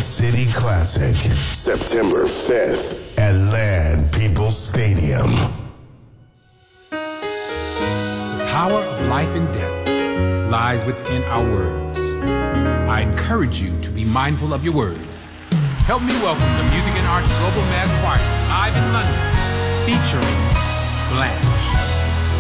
City Classic, September 5th at Land People's Stadium. The power of life and death lies within our words. I encourage you to be mindful of your words. Help me welcome the Music and Arts Global Mass Choir live in London, featuring Blanche.